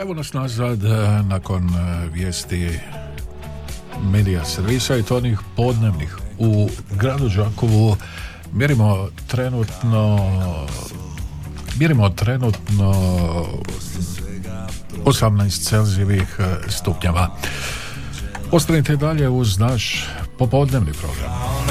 Evo nas nazad nakon vijesti medija servisa i to onih podnevnih. U gradu Đakovu mjerimo trenutno 18 Celzijevih stupnjeva. Ostanite dalje uz naš popodnevni program.